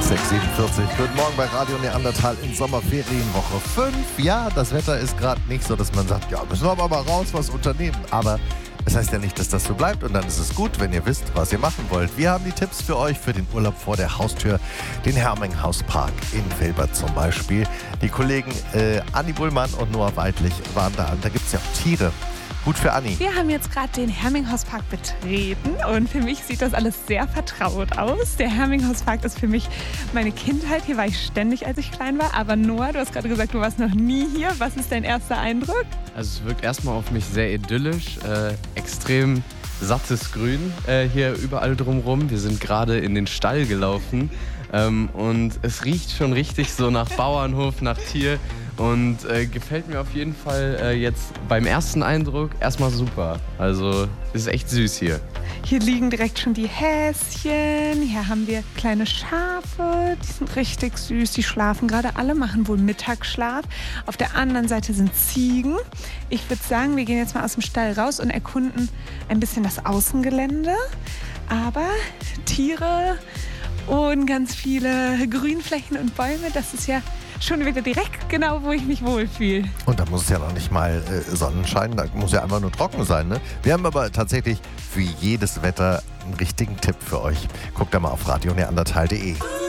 6:47. Guten Morgen bei Radio Neandertal in Sommerferienwoche 5. Ja, das Wetter ist gerade nicht so, dass man sagt, ja, müssen wir aber mal raus, was unternehmen. Aber es heißt ja nicht, dass das so bleibt. Und dann ist es gut, wenn ihr wisst, was ihr machen wollt. Wir haben die Tipps für euch für den Urlaub vor der Haustür. Den Herminghauspark in Vilbert zum Beispiel. Die Kollegen Anni Bullmann und Noah Weidlich waren da. Und da gibt es ja auch Tiere. Gut für Anni. Wir haben jetzt gerade den Herminghauspark betreten und für mich sieht das alles sehr vertraut aus. Der Herminghauspark ist für mich meine Kindheit. Hier war ich ständig, als ich klein war. Aber Noah, du hast gerade gesagt, du warst noch nie hier. Was ist dein erster Eindruck? Also es wirkt erstmal auf mich sehr idyllisch, extrem sattes Grün hier überall drumherum. Wir sind gerade in den Stall gelaufen und es riecht schon richtig so nach Bauernhof, nach Tier. Und gefällt mir auf jeden Fall jetzt beim ersten Eindruck erstmal super. Also ist echt süß hier. Hier liegen direkt schon die Häschen. Hier haben wir kleine Schafe. Die sind richtig süß. Die schlafen gerade alle, machen wohl Mittagsschlaf. Auf der anderen Seite sind Ziegen. Ich würde sagen, wir gehen jetzt mal aus dem Stall raus und erkunden ein bisschen das Außengelände. Aber Tiere und ganz viele Grünflächen und Bäume, das ist ja schon wieder direkt genau, wo ich mich wohlfühle. Und da muss es ja noch nicht mal Sonnenschein, da muss ja einfach nur trocken sein. Ne? Wir haben aber tatsächlich für jedes Wetter einen richtigen Tipp für euch. Guckt da mal auf radioneandertal.de.